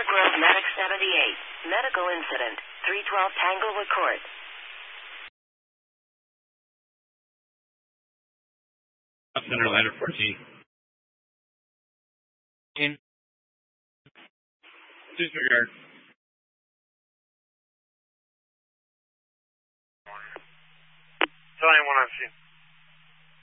Grove Medic 78. Medical incident. 312 Tango record. Center ladder 14. Disregard. 21 on scene.